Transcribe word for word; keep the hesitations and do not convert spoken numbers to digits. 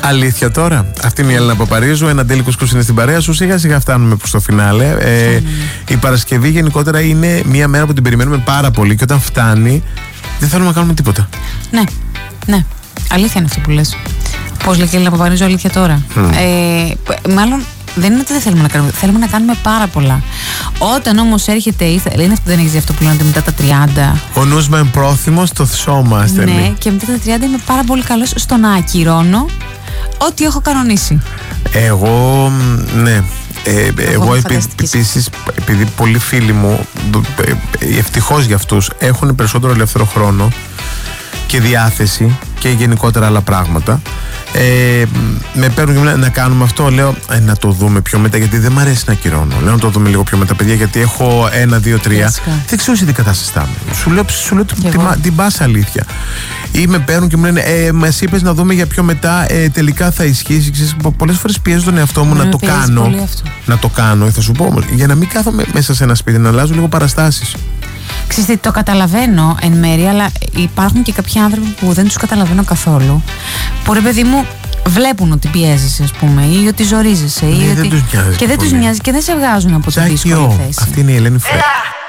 Αλήθεια τώρα. Αυτή είναι η Έλληνα Παπαρίζου. Ένα τέλικο κουρς είναι στην παρέα σου. Σιγά σιγά φτάνουμε προς το φινάλε. Ε, mm. Η Παρασκευή γενικότερα είναι μια μέρα που την περιμένουμε πάρα πολύ και όταν φτάνει δεν θέλουμε να κάνουμε τίποτα. Ναι, ναι. Αλήθεια είναι αυτό που λες. Πώς λέει και η Έλληνα Παπαρίζου, αλήθεια τώρα. Mm. Ε, μάλλον δεν είναι ότι δεν θέλουμε να κάνουμε. Θέλουμε να κάνουμε πάρα πολλά. Όταν όμως έρχεται. Είναι αυτό που δεν έχεις δει αυτό που λένε μετά τα τριάντα. Ο νους με πρόθυμος, το σώμα στέλνει. Ναι, και μετά τα τριάντα είμαι πάρα πολύ καλός στο να ακυρώνω ό,τι έχω κανονίσει. Εγώ, ναι. Ε, εγώ επίσης, επειδή πολλοί φίλοι μου, ευτυχώς για αυτούς, έχουν περισσότερο ελεύθερο χρόνο και διάθεση και γενικότερα άλλα πράγματα, ε, με παίρνουν και μου λένε να κάνουμε αυτό. Λέω ε, να το δούμε πιο μετά, γιατί δεν μ' αρέσει να ακυρώνω. Λέω να το δούμε λίγο πιο μετά, παιδιά, γιατί έχω ένα, δύο, τρία. Φυσικά. Δεν ξέρω σε τι κατάσταση θα είμαι. Σου λέω, σου λέω την, την πάσα αλήθεια. Ή με παίρνουν και μου λένε ε, μας είπες να δούμε για πιο μετά, ε, τελικά θα ισχύσει. Πολλές φορές πιέζω τον εαυτό μου να το κάνω. Να το κάνω, θα σου πω όμως, για να μην κάθομαι μέσα σε ένα σπίτι, να αλλάζω λίγο παραστάσεις. Ξέρετε, το καταλαβαίνω εν μέρει, αλλά υπάρχουν και κάποιοι άνθρωποι που δεν τους καταλαβαίνω καθόλου. Που ρε παιδί μου, βλέπουν ότι πιέζεσαι, ας πούμε, ή ότι ζορίζεσαι. Ναι, ή δεν ότι... τους νοιάζει και δεν τους νοιάζει και δεν σε βγάζουν από την δύσκολη θέση. Αυτή είναι η Ελένη Φρέ.